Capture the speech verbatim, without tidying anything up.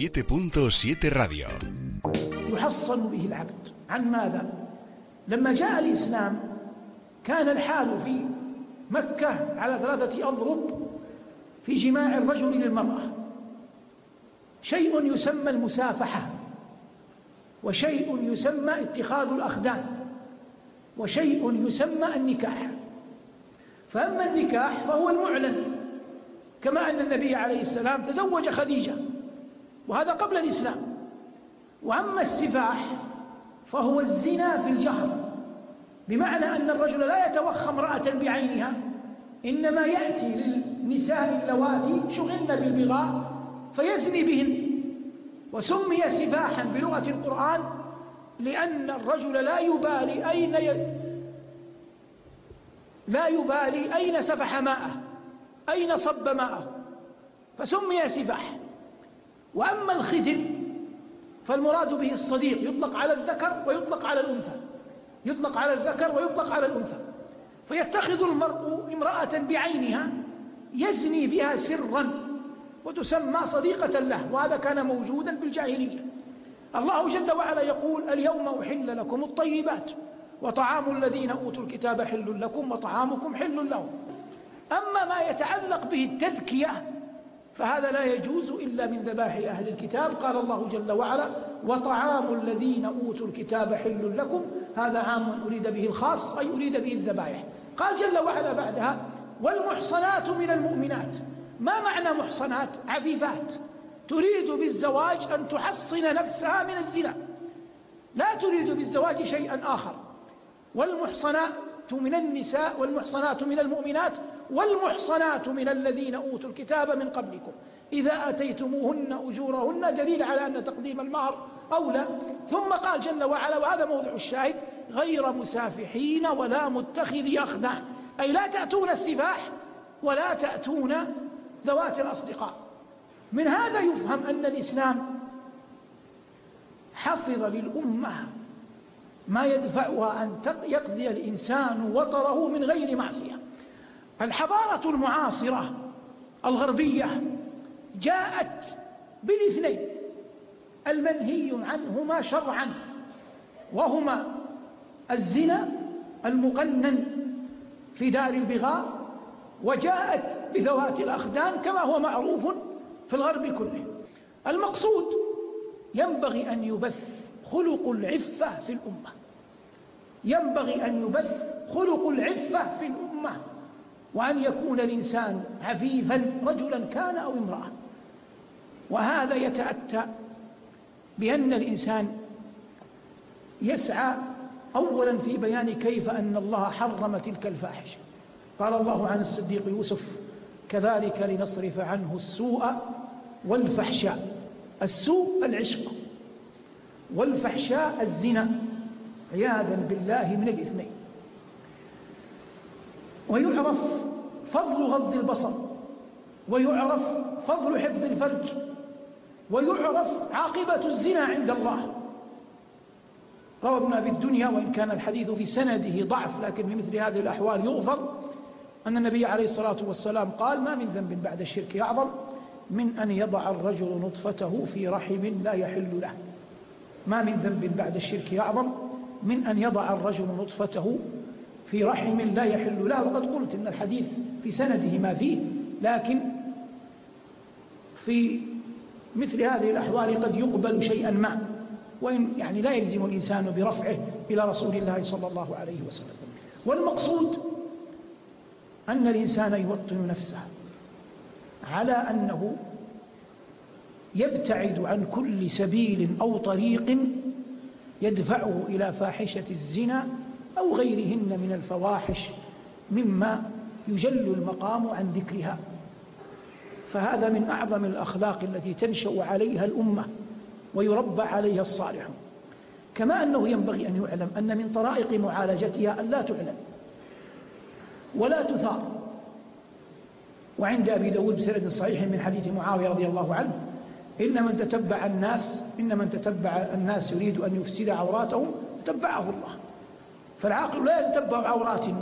siete punto siete Radio. يحصن به العبد عن ماذا؟ لما جاء الإسلام كان الحال في مكة على ثلاثة أضرب في جماع الرجل للمرأة، شيء يسمى المسافحة، وشيء يسمى اتخاذ الأخدان، وشيء يسمى النكاح. فأما النكاح فهو المعلن، كما أن النبي عليه السلام تزوج خديجة وهذا قبل الإسلام. وأما السفاح فهو الزنا في الجهر، بمعنى أن الرجل لا يتوخى امرأة بعينها، إنما يأتي للنساء اللواتي شغلن بالبغاء فيزني بهن. وسمي سفاحا بلغة القرآن لأن الرجل لا يبالي أين ي... لا يبالي أين سفح ماءه، أين صب ماءه، فسمي سفاح. وأما الخدر فالمراد به الصديق، يطلق على الذكر ويطلق على الأنثى، يطلق على الذكر ويطلق على الأنثى. فيتخذ المرء امرأة بعينها يزني بها سرا وتسمى صديقة له، وهذا كان موجودا بالجاهلية. الله جل وعلا يقول: اليوم أحل لكم الطيبات وطعام الذين أوتوا الكتاب حل لكم وطعامكم حل لهم. أما ما يتعلق به التذكية فهذا لا يجوز إلا من ذبائح أهل الكتاب. قال الله جل وعلا: وطعام الذين أوتوا الكتاب حل لكم، هذا عام أريد به الخاص، أي أريد به الذبائح. قال جل وعلا بعدها: والمحصنات من المؤمنات. ما معنى محصنات؟ عفيفات، تريد بالزواج أن تحصن نفسها من الزنا، لا تريد بالزواج شيئا آخر. والمحصنات من النساء والمحصنات من المؤمنات والمحصنات من الذين أوتوا الكتاب من قبلكم إذا أتيتموهن أجورهن، دليل على أن تقديم المهر أولى. ثم قال جل وعلا، وهذا موضع الشاهد: غير مسافحين ولا متخذي أخدان، أي لا تأتون السفاح ولا تأتون ذوات الأصدقاء. من هذا يفهم أن الإسلام حفظ للأمة ما يدفعها أن يقضي الإنسان وطره من غير معصية. الحضارة المعاصرة الغربية جاءت بالاثنين المنهي عنهما شرعا، وهما الزنا المقنن في دار البغاء، وجاءت بذوات الأخدان كما هو معروف في الغرب كله. المقصود ينبغي أن يبث خلق العفة في الأمة، ينبغي أن يبث خلق العفة في الأمة، وأن يكون الإنسان عفيفا رجلا كان أو امرأة. وهذا يتأتى بأن الإنسان يسعى أولا في بيان كيف أن الله حرم تلك الفاحشة. قال الله عن الصديق يوسف: كذلك لنصرف عنه السوء والفحشاء. السوء العشق، والفحشاء الزنا، عياذا بالله من الاثنين. ويعرف فضل غض البصر، ويعرف فضل حفظ الفرج، ويعرف عاقبة الزنا عند الله. روى ابن أبي الدنيا، وإن كان الحديث في سنده ضعف لكن في مثل هذه الأحوال يغفر، أن النبي عليه الصلاة والسلام قال: ما من ذنب بعد الشرك أعظم من أن يضع الرجل نطفته في رحم لا يحل له. ما من ذنب بعد الشرك أعظم من أن يضع الرجل نطفته في رحم لا يحل له. وقد قلت إن الحديث في سنده ما فيه، لكن في مثل هذه الأحوال قد يقبل شيئا ما، وإن يعني لا يلزم الإنسان برفعه إلى رسول الله صلى الله عليه وسلم. والمقصود أن الإنسان يوطن نفسه على أنه يبتعد عن كل سبيل أو طريق يدفعه إلى فاحشة الزنا أو غيرهن من الفواحش مما يجل المقام عن ذكرها. فهذا من أعظم الأخلاق التي تنشأ عليها الأمة ويربى عليها الصالحون. كما أنه ينبغي أن يعلم أن من طرائق معالجتها أن لا تعلن ولا تثار. وعند أبي داود بسند صحيح من حديث معاوية رضي الله عنه: إن من تتبع الناس إن من تتبع الناس يريد أن يفسد عوراتهم تتبعه الله. فالعاقل لا يتتبع عورات الناس